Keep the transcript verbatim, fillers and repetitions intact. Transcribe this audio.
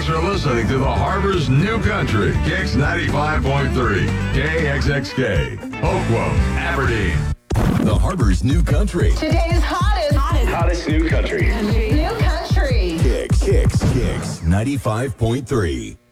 for listening to the Harbor's New Country, Kicks ninety-five point three, K X X K, Hopewell, Aberdeen. The Harbor's New Country. Today's hottest, hottest, hottest new country. New country. Kicks, Kicks, Kicks ninety-five point three.